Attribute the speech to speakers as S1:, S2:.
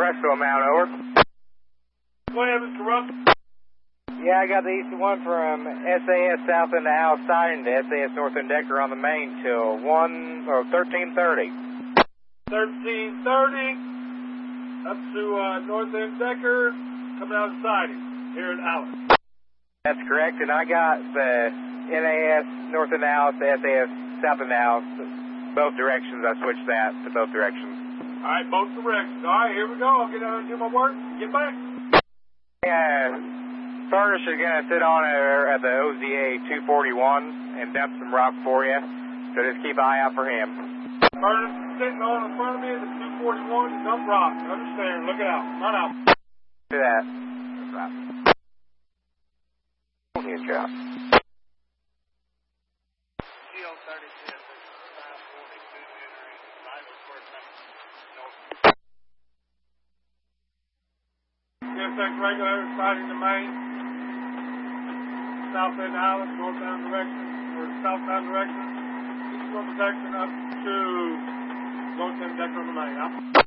S1: Presto amount, over.
S2: Go ahead, Mr. Ruff.
S1: Yeah, I got the eastern one from SAS south into Al siding to SAS north end Decker on the main till 1330.
S2: 1330 up to north end Decker, coming out of siding here in Alice.
S1: That's correct, and I got the NAS north end Alice, the SAS south end Alice, both directions. I switched that to both directions.
S2: All right, both directions. All right, here we go. I'll get out and do my work. Get back.
S1: Yeah, Furnish is going to sit on at the OZA 241 and dump some rock for you, so just keep an eye out for him.
S2: Furnish is sitting on in front of me at the 241 to dump rock. Understand? Look it out. Run out.
S1: Do that. Good job.
S2: CSX regular siding the main, south end Alice, northbound direction, or southbound direction, east protection up to north end Decker on the main.